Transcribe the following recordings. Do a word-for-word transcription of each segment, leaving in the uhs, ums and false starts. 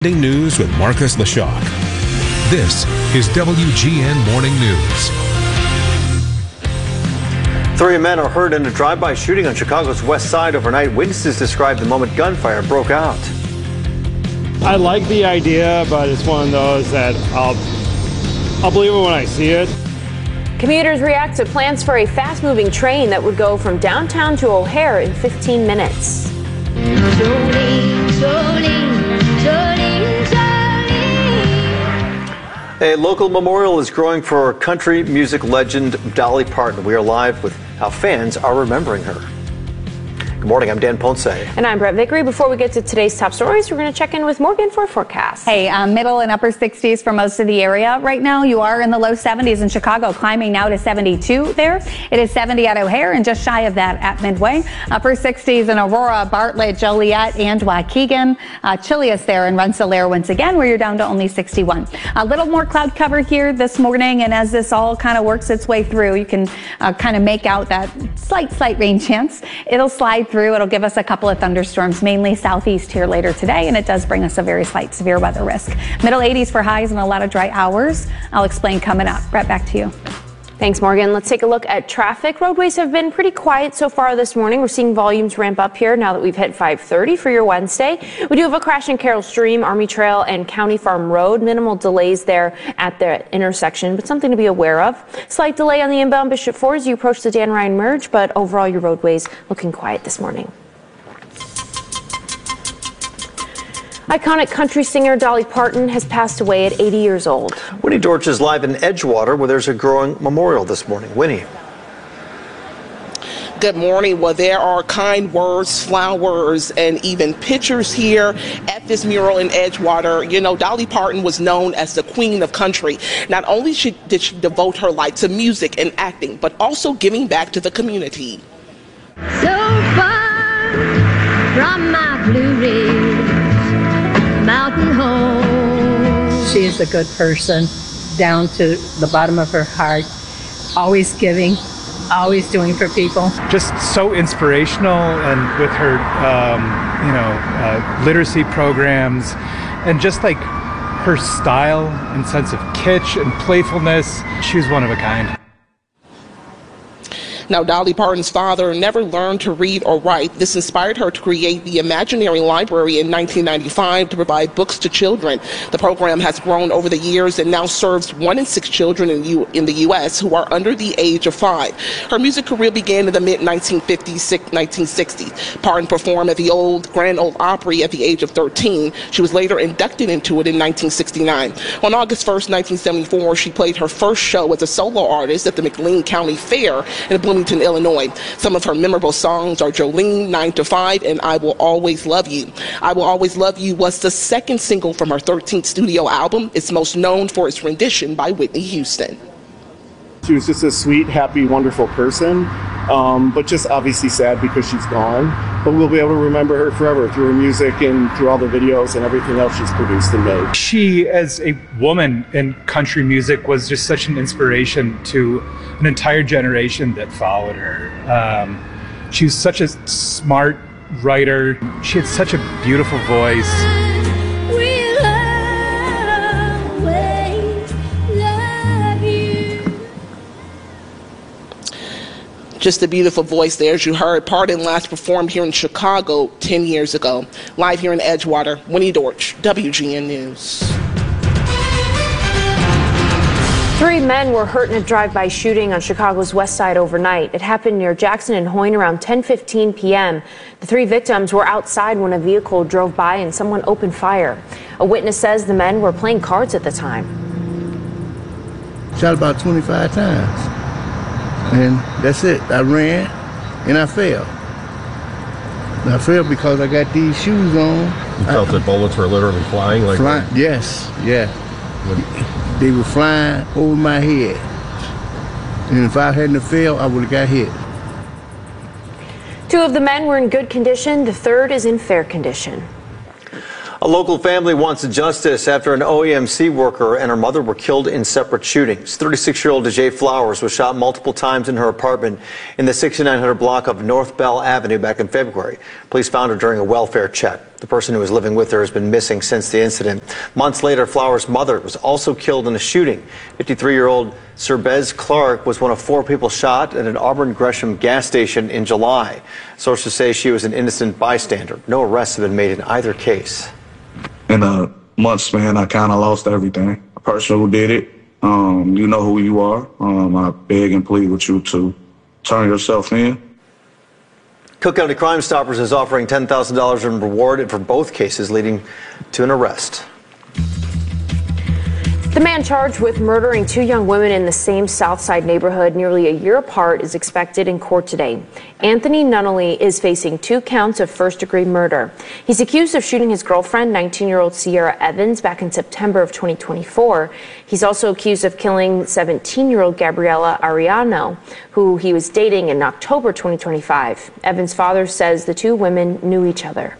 News with Marcus LaShock. This is W G N Morning News. Three men are hurt in a drive-by shooting on Chicago's west side overnight. Witnesses described the moment gunfire broke out. I like the idea, but it's one of those that I'll, I'll believe it when I see it. Commuters react to plans for a fast-moving train that would go from downtown to O'Hare in fifteen minutes. Jolene, Jolene, Jolene, Jolene. A local memorial is growing for country music legend Dolly Parton. We are live with how fans are remembering her. Good morning, I'm Dan Ponce. And I'm Brett Vickery. Before we get to today's top stories, we're going to check in with Morgan for a forecast. Hey, um, middle and upper sixties for most of the area. Right now, you are in the low seventies in Chicago, climbing now to seventy-two there. It is seventy at O'Hare and just shy of that at Midway. Upper sixties in Aurora, Bartlett, Joliet, and Waukegan. Uh, chilliest there in Rensselaer once again, where you're down to only sixty-one. A little more cloud cover here this morning, and as this all kind of works its way through, you can uh, kind of make out that slight, slight rain chance. It'll slide through. It'll give us a couple of thunderstorms, mainly southeast here later today, and it does bring us a very slight severe weather risk. Middle eighties for highs and a lot of dry hours. I'll explain coming up. Brett, back to you. Thanks, Morgan. Let's take a look at traffic. Roadways have been pretty quiet so far this morning. We're seeing volumes ramp up here now that we've hit five thirty for your Wednesday. We do have a crash in Carroll Stream, Army Trail, and County Farm Road. Minimal delays there at the intersection, but something to be aware of. Slight delay on the inbound Bishop Ford as you approach the Dan Ryan Merge, but overall your roadways looking quiet this morning. Iconic country singer Dolly Parton has passed away at eighty years old. Winnie Dortch is live in Edgewater, where there's a growing memorial this morning. Winnie. Good morning. Well, there are kind words, flowers, and even pictures here at this mural in Edgewater. You know, Dolly Parton was known as the queen of country. Not only did she devote her life to music and acting, but also giving back to the community. So far from my Blue Ridge mountain home. She is a good person, down to the bottom of her heart, always giving, always doing for people. Just so inspirational, and with her, um, you know, uh, literacy programs, and just like her style and sense of kitsch and playfulness, she was one of a kind. Now, Dolly Parton's father never learned to read or write. This inspired her to create the Imaginary Library in nineteen ninety-five to provide books to children. The program has grown over the years and now serves one in six children in, U in the U S who are under the age of five. Her music career began in the mid nineteen fifties, nineteen sixties. Parton performed at the old Grand Ole Opry at the age of thirteen. She was later inducted into it in nineteen sixty-nine. On August first, nineteen seventy-four, she played her first show as a solo artist at the McLean County Fair in Bloomington, Illinois. Some of her memorable songs are Jolene, nine to five, and I Will Always Love You. I Will Always Love You was the second single from her thirteenth studio album. It's most known for its rendition by Whitney Houston. She was just a sweet, happy, wonderful person, um, but just obviously sad because she's gone. But we'll be able to remember her forever through her music and through all the videos and everything else she's produced and made. She, as a woman in country music, was just such an inspiration to an entire generation that followed her. Um, she was such a smart writer. She had such a beautiful voice. Just a beautiful voice there, as you heard. Parton last performed here in Chicago ten years ago. Live here in Edgewater, Winnie Dortch, W G N News. Three men were hurt in a drive-by shooting on Chicago's west side overnight. It happened near Jackson and Hoyne around ten fifteen p m The three victims were outside when a vehicle drove by and someone opened fire. A witness says the men were playing cards at the time. Shot about twenty-five times. And that's it. I ran and I fell. I fell because I got these shoes on. You felt I, that bullets were literally flying? Like flying, yes, yeah. What? They were flying over my head. And if I hadn't fell, I would have got hit. Two of the men were in good condition. The third is in fair condition. A local family wants justice after an O E M C worker and her mother were killed in separate shootings. thirty-six-year-old Dejay Flowers was shot multiple times in her apartment in the sixty-nine hundred block of North Bell Avenue back in February. Police found her during a welfare check. The person who was living with her has been missing since the incident. Months later, Flowers' mother was also killed in a shooting. fifty-three-year-old Serbez Clark was one of four people shot at an Auburn Gresham gas station in July. Sources say she was an innocent bystander. No arrests have been made in either case. In a month span, I kind of lost everything. The person who did it, um, you know who you are. Um, I beg and plead with you to turn yourself in. Cook County Crime Stoppers is offering ten thousand dollars in reward for both cases, leading to an arrest. The man charged with murdering two young women in the same Southside neighborhood nearly a year apart is expected in court today. Anthony Nunnally is facing two counts of first-degree murder. He's accused of shooting his girlfriend, nineteen-year-old Sierra Evans, back in September of twenty twenty-four. He's also accused of killing seventeen-year-old Gabriela Ariano, who he was dating in October twenty twenty-five. Evans' father says the two women knew each other.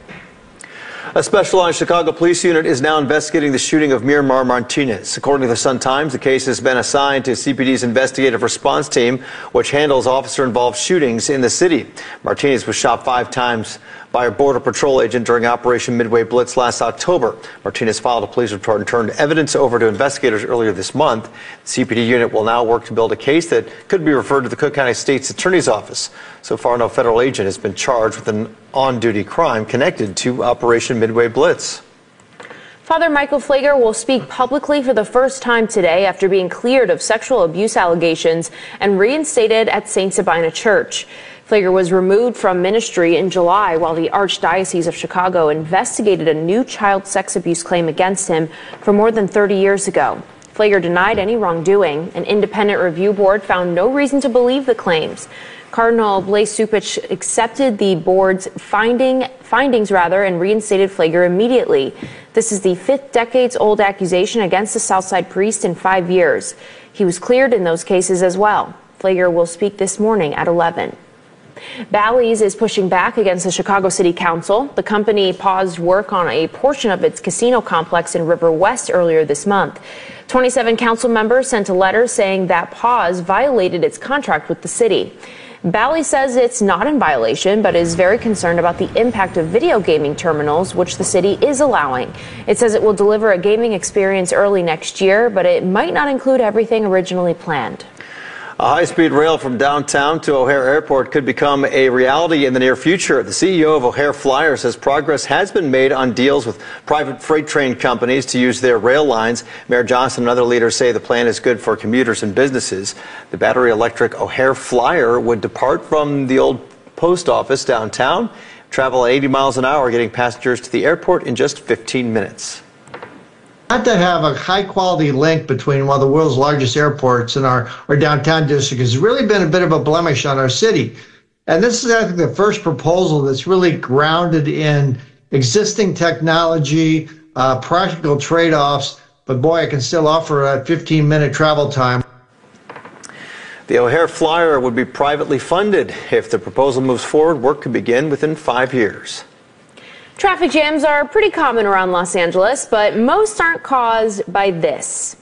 A specialized Chicago police unit is now investigating the shooting of Miramar Martinez. According to the Sun-Times, the case has been assigned to C P D's investigative response team, which handles officer-involved shootings in the city. Martinez was shot five times by a Border Patrol agent during Operation Midway Blitz last October. Martinez filed a police report and turned evidence over to investigators earlier this month. The C P D unit will now work to build a case that could be referred to the Cook County State's Attorney's Office. So far, no federal agent has been charged with an on-duty crime connected to Operation Midway Blitz. Father Michael Pfleger will speak publicly for the first time today after being cleared of sexual abuse allegations and reinstated at Saint Sabina Church. Pfleger was removed from ministry in July while the Archdiocese of Chicago investigated a new child sex abuse claim against him from more than thirty years ago. Pfleger denied any wrongdoing. An independent review board found no reason to believe the claims. Cardinal Blaise Cupich accepted the board's finding, findings rather and reinstated Pfleger immediately. This is the fifth decades-old accusation against the Southside priest in five years. He was cleared in those cases as well. Pfleger will speak this morning at eleven. Bally's is pushing back against the Chicago City Council. The company paused work on a portion of its casino complex in River West earlier this month. twenty-seven council members sent a letter saying that pause violated its contract with the city. Bally's says it's not in violation, but is very concerned about the impact of video gaming terminals, which the city is allowing. It says it will deliver a gaming experience early next year, but it might not include everything originally planned. A high-speed rail from downtown to O'Hare Airport could become a reality in the near future. The C E O of O'Hare Flyer says progress has been made on deals with private freight train companies to use their rail lines. Mayor Johnson and other leaders say the plan is good for commuters and businesses. The battery electric O'Hare Flyer would depart from the old post office downtown, travel at eighty miles an hour, getting passengers to the airport in just fifteen minutes. Not to have a high-quality link between one of the world's largest airports and our, our downtown district has really been a bit of a blemish on our city. And this is, I think, the first proposal that's really grounded in existing technology, uh, practical trade-offs, but boy, I can still offer a fifteen-minute travel time. The O'Hare Flyer would be privately funded. If the proposal moves forward, work could begin within five years. Traffic jams are pretty common around Los Angeles, but most aren't caused by this.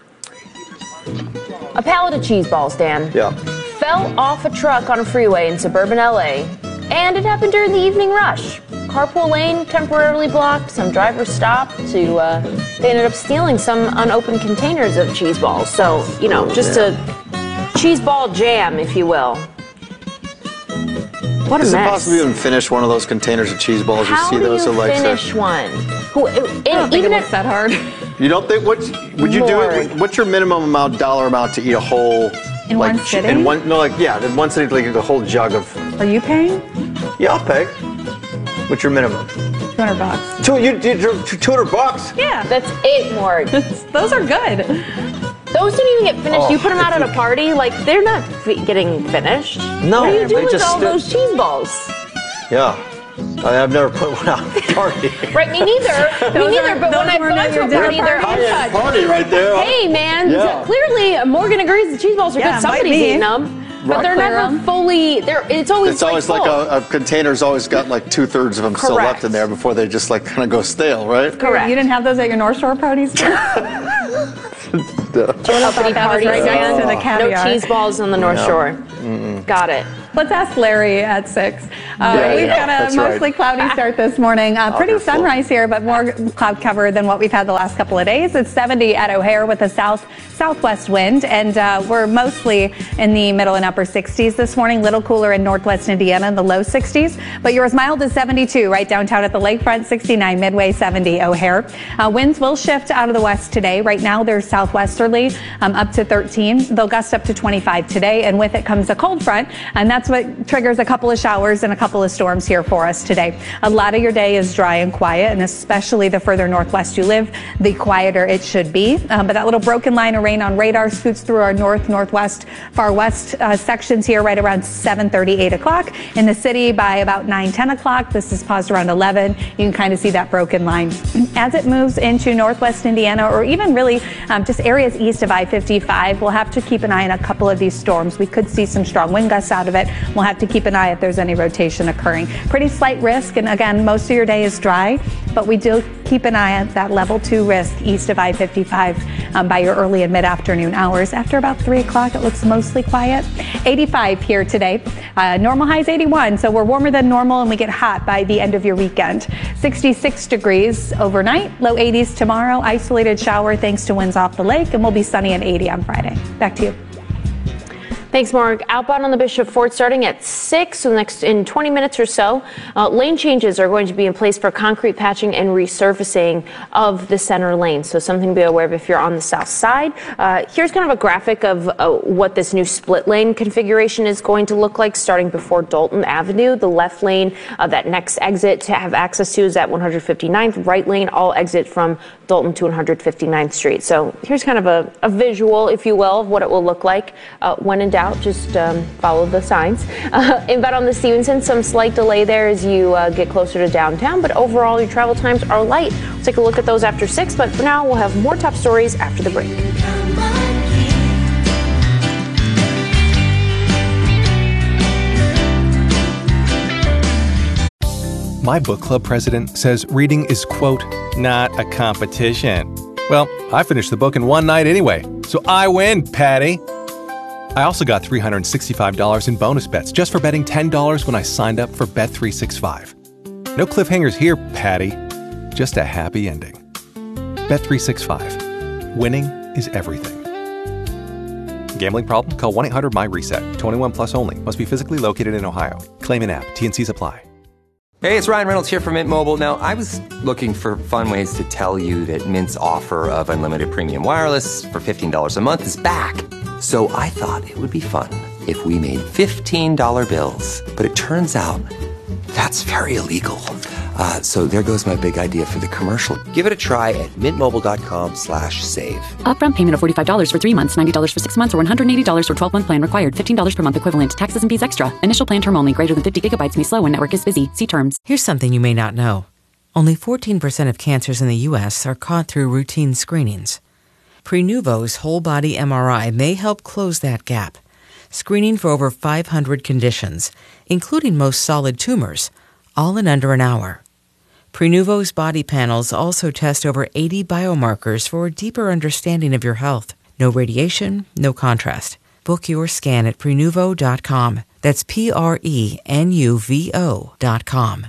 A pallet of cheese balls, Dan, yeah. fell off a truck on a freeway in suburban L A, and it happened during the evening rush. Carpool lane temporarily blocked, some drivers stopped to, uh, they ended up stealing some unopened containers of cheese balls. So, you know, just a cheese ball jam, if you will. What a Is mess. it possible to even finish one of those containers of cheese balls? How you see do those you are like finish so, one? Who, it, I don't think it looks that hard. You don't think? What would you Lord. do? It, what's your minimum amount, dollar amount to eat a whole? In like, one sitting? In one, no, like yeah, in one sitting, like a whole jug of. Are you paying? Yeah, I'll pay. What's your minimum? two hundred bucks. Two, you, you, two hundred bucks? Yeah. That's it, Morg. Those are good. Those don't even get finished. Oh, you put them out at a party, like they're not f- getting finished. No, what do you do they with just all sti- those cheese balls? Yeah. I, I've never put one out at a party. Right, me neither. me neither. But when I've gone to a party, they're High-end party right there. Hey, man. Yeah. So clearly, Morgan agrees the cheese balls are Yeah, good. Somebody's might be. eating them. But Right. they're Clear never 'em. fully, they're, it's always It's always like, like full. a, a container's always got like two thirds of them still Correct. left in there before they just like kind of go stale, right? Correct. You didn't have those at your North Shore parties? Uppity That was party, right next man. to the No caviar. cheese balls on the North No. Shore. Mm-mm. Got it. Let's ask Larry at six. Uh, Yeah, we've yeah, got a that's mostly right. cloudy start this morning. Uh, pretty Wonderful. sunrise here, but more cloud cover than what we've had the last couple of days. It's seventy at O'Hare with a south southwest wind, and uh, we're mostly in the middle and upper sixties this morning. Little cooler in northwest Indiana in the low sixties, but you're as mild as seventy-two right downtown at the lakefront. sixty-nine Midway, seventy O'Hare. Uh, winds will shift out of the west today. Right now they're southwesterly, um, up to thirteen. They'll gust up to twenty-five today, and with it comes a cold front, and that's what triggers a couple of showers and a couple of storms here for us today. A lot of your day is dry and quiet, and especially the further northwest you live, the quieter it should be. Um, but that little broken line of rain on radar scoots through our north, northwest, far west uh, sections here right around seven thirty, eight o'clock. In the city by about nine, ten o'clock. This is paused around eleven. You can kind of see that broken line. As it moves into northwest Indiana, or even really um, just areas east of I fifty-five, we'll have to keep an eye on a couple of these storms. We could see some strong wind gusts out of it. We'll have to keep an eye if there's any rotation occurring. Pretty slight risk, and again, most of your day is dry, but we do keep an eye at that level two risk east of I fifty-five um, by your early and mid-afternoon hours. After about three o'clock, it looks mostly quiet. eighty-five here today. Uh, normal high is eighty-one, so we're warmer than normal, and we get hot by the end of your weekend. sixty-six degrees overnight, low eighties tomorrow. Isolated shower thanks to winds off the lake, and we'll be sunny and eighty on Friday. Back to you. Thanks, Mark. Outbound on the Bishop Fort starting at six, so the next in twenty minutes or so. Uh, lane changes are going to be in place for concrete patching and resurfacing of the center lane. So something to be aware of if you're on the south side. Uh, here's kind of a graphic of uh, what this new split lane configuration is going to look like starting before Dalton Avenue. The left lane, uh, that next exit to have access to is at one hundred fifty-ninth. Right lane, all exit from Dalton to one hundred fifty-ninth Street. So here's kind of a, a visual, if you will, of what it will look like uh, when in doubt. Just um, follow the signs. Uh, inbound on the Stevenson, some slight delay there as you uh, get closer to downtown, but overall your travel times are light. We'll take a look at those after six, but for now we'll have more top stories after the break. My book club president says reading is, quote, not a competition. Well, I finished the book in one night anyway, so I win, Patty. I also got three hundred sixty-five dollars in bonus bets just for betting ten dollars when I signed up for Bet three sixty-five. No cliffhangers here, Patty. Just a happy ending. Bet three sixty-five. Winning is everything. Gambling problem? Call one eight hundred my reset. twenty-one plus only. Must be physically located in Ohio. Claim in app. T N Cs apply. Hey, it's Ryan Reynolds here from Mint Mobile. Now, I was looking for fun ways to tell you that Mint's offer of unlimited premium wireless for fifteen dollars a month is back. So I thought it would be fun if we made fifteen dollar bills. But it turns out that's very illegal. Uh, so there goes my big idea for the commercial. Give it a try at mintmobile.com slash save. Upfront payment of forty-five dollars for three months, ninety dollars for six months, or one hundred eighty dollars for twelve-month plan required. fifteen dollars per month equivalent. Taxes and fees extra. Initial plan term only. Greater than fifty gigabytes may slow when network is busy. See terms. Here's something you may not know. Only fourteen percent of cancers in the U S are caught through routine screenings. Prenuvo's whole-body M R I may help close that gap, screening for over five hundred conditions, including most solid tumors, all in under an hour. Prenuvo's body panels also test over eighty biomarkers for a deeper understanding of your health. No radiation, no contrast. Book your scan at Prenuvo dot com. That's P R E N U V O dot com.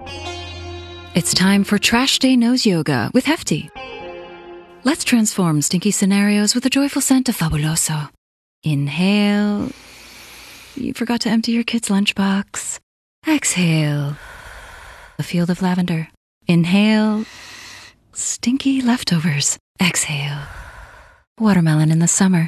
It's time for Trash Day Nose Yoga with Hefty. Let's transform stinky scenarios with a joyful scent of Fabuloso. Inhale. You forgot to empty your kid's lunchbox. Exhale. A field of lavender. Inhale. Stinky leftovers. Exhale. Watermelon in the summer.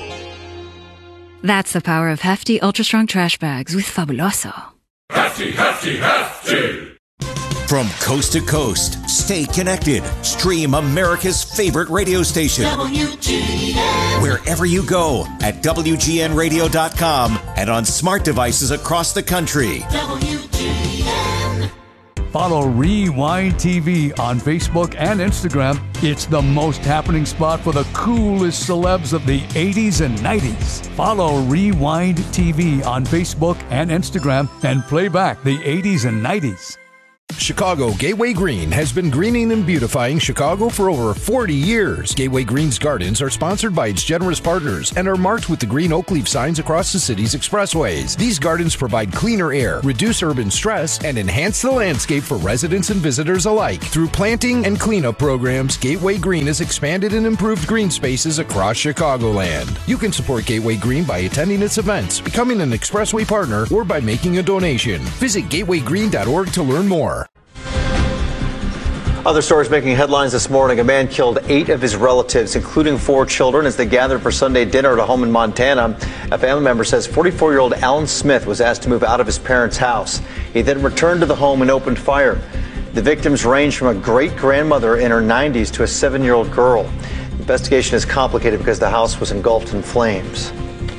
That's the power of Hefty Ultra Strong Trash Bags with Fabuloso. Hefty, hefty, hefty! From coast to coast, stay connected. Stream America's favorite radio station. W G N. Wherever you go at W G N radio dot com and on smart devices across the country. W G N. Follow Rewind T V on Facebook and Instagram. It's the most happening spot for the coolest celebs of the eighties and nineties. Follow Rewind T V on Facebook and Instagram and play back the eighties and nineties. Chicago Gateway Green has been greening and beautifying Chicago for over forty years. Gateway Green's gardens are sponsored by its generous partners and are marked with the green oak leaf signs across the city's expressways. These gardens provide cleaner air, reduce urban stress, and enhance the landscape for residents and visitors alike. Through planting and cleanup programs, Gateway Green has expanded and improved green spaces across Chicagoland. You can support Gateway Green by attending its events, becoming an expressway partner, or by making a donation. Visit gateway green dot org to learn more. Other stories making headlines this morning. A man killed eight of his relatives, including four children, as they gathered for Sunday dinner at a home in Montana. A family member says forty-four-year-old Alan Smith was asked to move out of his parents' house. He then returned to the home and opened fire. The victims range from a great-grandmother in her nineties to a seven-year-old girl. The investigation is complicated because the house was engulfed in flames.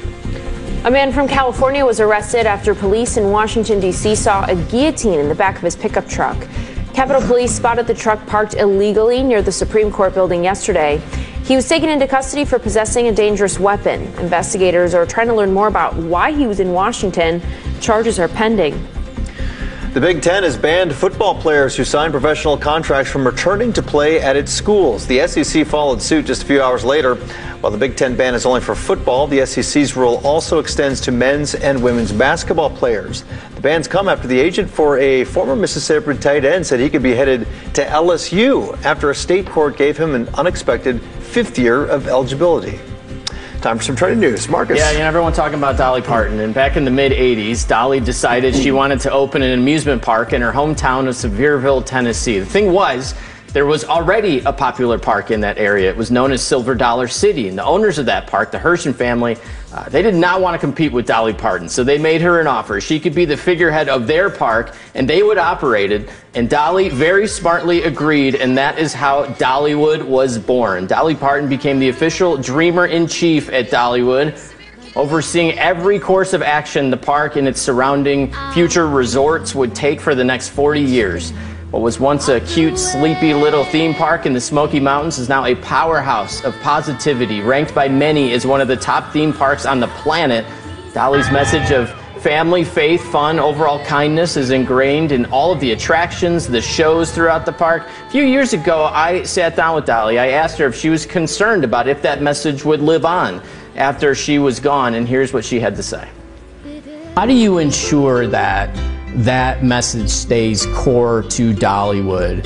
A man from California was arrested after police in Washington, D C saw a guillotine in the back of his pickup truck. Capitol Police spotted the truck parked illegally near the Supreme Court building yesterday. He was taken into custody for possessing a dangerous weapon. Investigators are trying to learn more about why he was in Washington. Charges are pending. The Big Ten has banned football players who sign professional contracts from returning to play at its schools. The S E C followed suit just a few hours later. While the Big Ten ban is only for football, the S E C's rule also extends to men's and women's basketball players. The bans come after the agent for a former Mississippi tight end said he could be headed to L S U after a state court gave him an unexpected fifth year of eligibility. Time for some trending news. Marcus. Yeah, you know, everyone talking about Dolly Parton. And back in the mid eighties, Dolly decided she wanted to open an amusement park in her hometown of Sevierville, Tennessee. The thing was, there was already a popular park in that area. It was known as Silver Dollar City. And the owners of that park, the Herschen family, uh, they did not want to compete with Dolly Parton. So they made her an offer. She could be the figurehead of their park, and they would operate it. And Dolly very smartly agreed, and that is how Dollywood was born. Dolly Parton became the official dreamer-in-chief at Dollywood, overseeing every course of action the park and its surrounding future resorts would take for the next forty years. What was once a cute, sleepy little theme park in the Smoky Mountains is now a powerhouse of positivity, ranked by many as one of the top theme parks on the planet. Dolly's message of family, faith, fun, overall kindness is ingrained in all of the attractions, the shows throughout the park. A few years ago, I sat down with Dolly. I asked her if she was concerned about if that message would live on after she was gone, and here's what she had to say. How do you ensure that that message stays core to Dollywood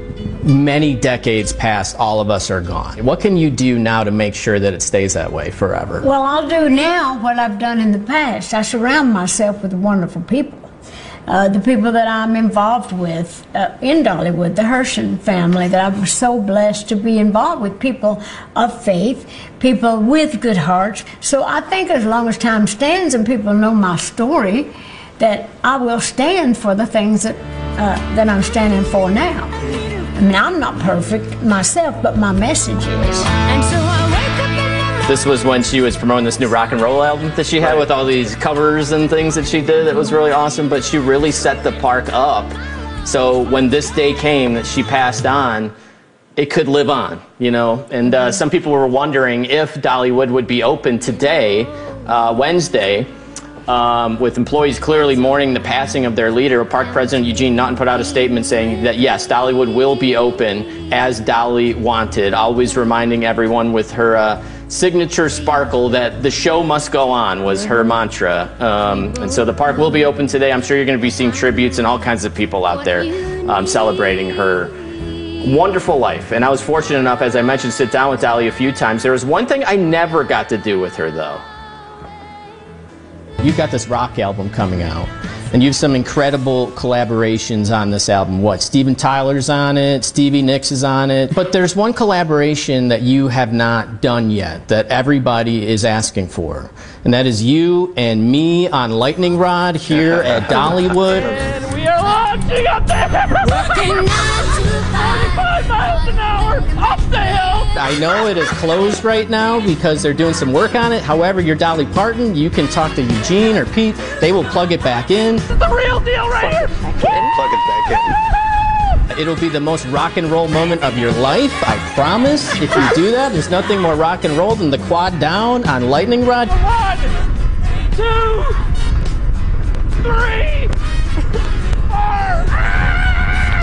many decades past all of us are gone? What can you do now to make sure that it stays that way forever? Well, I'll do now what I've done in the past. I surround myself with wonderful people. Uh, the people that I'm involved with uh, in Dollywood, the Herschen family, that I was so blessed to be involved with, people of faith, people with good hearts. So I think as long as time stands and people know my story, that I will stand for the things that uh, that I'm standing for now. I mean, I'm not perfect myself, but my message is. And so I wake up in the This was when she was promoting this new rock and roll album that she had with all these covers and things that she did. That was really awesome, but she really set the park up. So when this day came that she passed on, it could live on, you know? And uh, some people were wondering if Dollywood would be open today, uh, Wednesday, Um, with employees clearly mourning the passing of their leader. Park President Eugene Naughton put out a statement saying that, yes, Dollywood will be open as Dolly wanted, always reminding everyone with her uh, signature sparkle that the show must go on was her mantra. Um, and so the park will be open today. I'm sure you're going to be seeing tributes and all kinds of people out there um, celebrating her wonderful life. And I was fortunate enough, as I mentioned, to sit down with Dolly a few times. There was one thing I never got to do with her, though. You've got this rock album coming out, and you have some incredible collaborations on this album. What, Steven Tyler's on it, Stevie Nicks is on it, but there's one collaboration that you have not done yet that everybody is asking for, and that is you and me on Lightning Rod here at Dollywood. We are launching up there, forty-five miles an hour, up the hill. I know it is closed right now because they're doing some work on it. However, you're Dolly Parton. You can talk to Eugene or Pete. They will plug it back in. This is the real deal right here. Plug it back in. It'll be the most rock and roll moment of your life, I promise. If you do that, there's nothing more rock and roll than the quad down on Lightning Rod. One, two, three, four.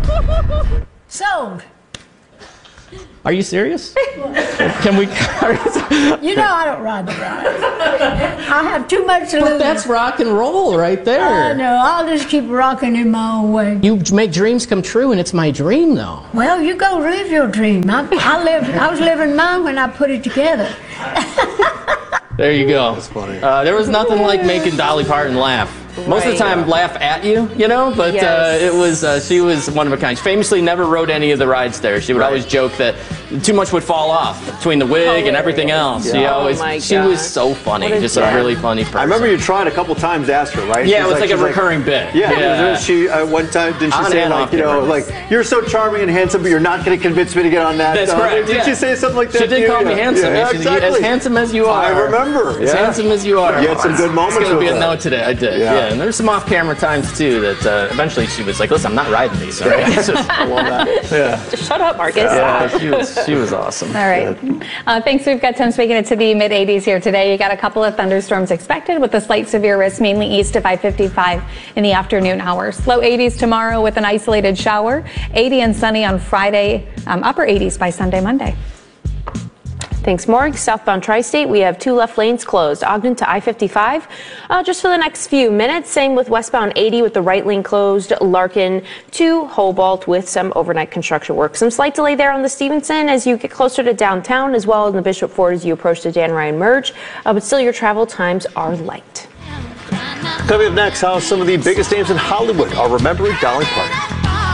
Sold. Are you serious? Can we? You know I don't ride the ride. I have too much to lose. But that's rock and roll right there. I know. I'll just keep rocking in my own way. You make dreams come true, and it's my dream, though. Well, you go live your dream. I, I lived. I was living mine when I put it together. There you go. That's funny. Uh, there was nothing like making Dolly Parton laugh. Most of the time, laugh at you, you know, but Yes. uh, it was, uh, she was one of a kind. She famously never rode any of the rides there. She would Right. always joke that too much would fall off between the wig and everything else. She Yeah. always, Oh my she was gosh. so funny, What a just a gem. really funny person. I remember you tried a couple times to ask her, right? Yeah, She's it was like a she's recurring bit. Yeah, Yeah. she uh, one time didn't she On say and like off you know camera. like you're so charming and handsome, but you're not going to convince me to get on that. That's uh, correct. Did yeah. she say something like that? She to did you? call me Yeah. handsome. Yeah, She said, exactly. as handsome as you are. I remember. As yeah. handsome as you are. You had some good moments It's going to be with a that. note today. I did. Yeah. Yeah. And there's some off-camera times too that uh, eventually she was like, "Listen, I'm not riding these." All right? It's just- I love that. yeah. Just shut up, Marcus. Yeah. She was. She was awesome. All right. Uh, thanks. We've got temps making it to the mid eighties here today. You got a couple of thunderstorms expected with a slight severe risk mainly east of I fifty-five in the afternoon hours. Low eighties tomorrow with an isolated shower. eighty and sunny on Friday. Um, upper eighties by Sunday, Monday. Thanks, Morg. Southbound Tri-State, we have two left lanes closed. Ogden to I fifty-five, uh, just for the next few minutes. Same with westbound eighty with the right lane closed. Larkin to Hobart with some overnight construction work. Some slight delay there on the Stevenson as you get closer to downtown, as well as in the Bishop Ford as you approach the Dan Ryan Merge. Uh, but still, your travel times are light. Coming up next, how some of the biggest names in Hollywood are remembering Dolly Parton.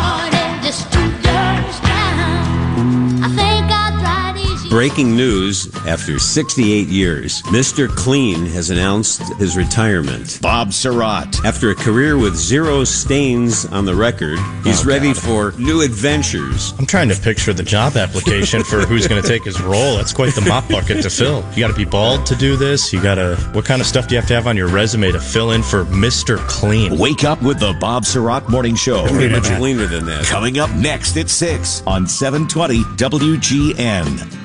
Breaking news, after sixty-eight years, Mister Clean has announced his retirement. Bob Surratt. After a career with zero stains on the record, he's Oh, ready God. for new adventures. I'm trying to picture the job application for who's going to take his role. That's quite the mop bucket to fill. You got to be bald to do this. You got to, what kind of stuff do you have to have on your resume to fill in for Mister Clean? Wake up with the Bob Surratt Morning Show. Be much cleaner than that. Coming up next at six on seven twenty W G N.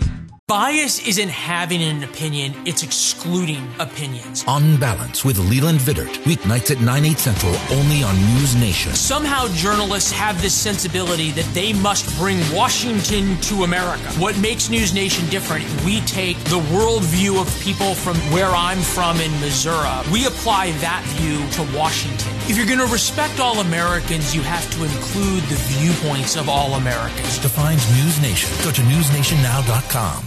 Bias isn't having an opinion, it's excluding opinions. On Balance with Leland Vittert, weeknights at nine, eight central, only on News Nation. Somehow journalists have this sensibility that they must bring Washington to America. What makes News Nation different, we take the worldview of people from where I'm from in Missouri. We apply that view to Washington. If you're going to respect all Americans, you have to include the viewpoints of all Americans. Defines News Nation. Go to news nation now dot com.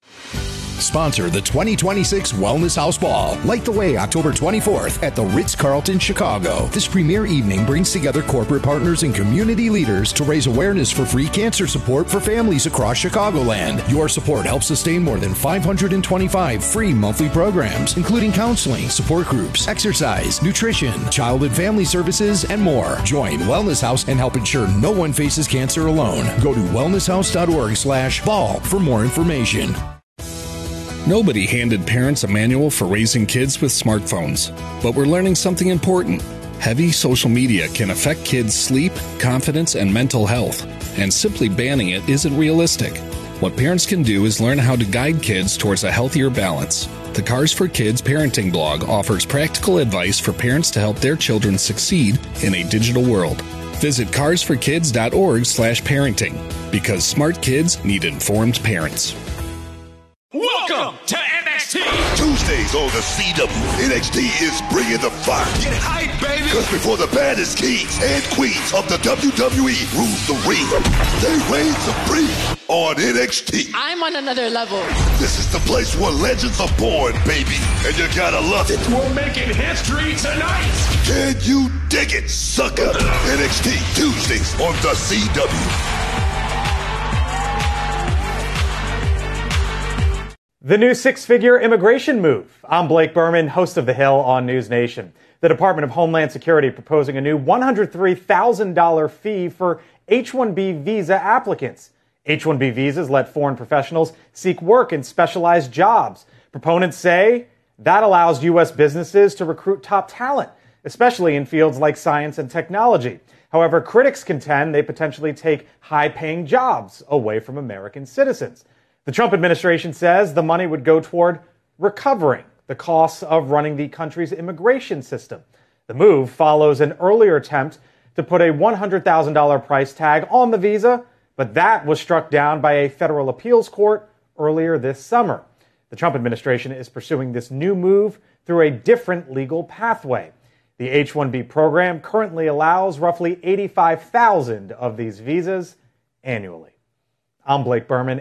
Sponsor the twenty twenty-six Wellness House Ball. Light the way October twenty-fourth at the Ritz-Carlton, Chicago. This premier evening brings together corporate partners and community leaders to raise awareness for free cancer support for families across Chicagoland. Your support helps sustain more than five hundred twenty-five free monthly programs, including counseling, support groups, exercise, nutrition, child and family services, and more. Join Wellness House and help ensure no one faces cancer alone. Go to wellness house dot org slash ball for more information. Nobody handed parents a manual for raising kids with smartphones, but we're learning something important. Heavy social media can affect kids' sleep, confidence, and mental health, and simply banning it isn't realistic. What parents can do is learn how to guide kids towards a healthier balance. The Cars for Kids parenting blog offers practical advice for parents to help their children succeed in a digital world. Visit cars for kids dot org slash parenting, because smart kids need informed parents. Welcome to N X T. Tuesdays on the C W, N X T is bringing the fire. Get hype, baby. Because before the baddest kings and queens of the W W E rules the ring, they reign supreme on N X T. I'm on another level. This is the place where legends are born, baby, and you gotta love it. We're making history tonight. Can you dig it, sucker? N X T Tuesdays on the C W. The new six-figure immigration move. I'm Blake Berman, host of The Hill on News Nation. The Department of Homeland Security proposing a new one hundred three thousand dollars fee for H one B visa applicants. H one B visas let foreign professionals seek work in specialized jobs. Proponents say that allows U S businesses to recruit top talent, especially in fields like science and technology. However, critics contend they potentially take high-paying jobs away from American citizens. The Trump administration says the money would go toward recovering the costs of running the country's immigration system. The move follows an earlier attempt to put a one hundred thousand dollars price tag on the visa, but that was struck down by a federal appeals court earlier this summer. The Trump administration is pursuing this new move through a different legal pathway. The H one B program currently allows roughly eighty-five thousand of these visas annually. I'm Blake Berman.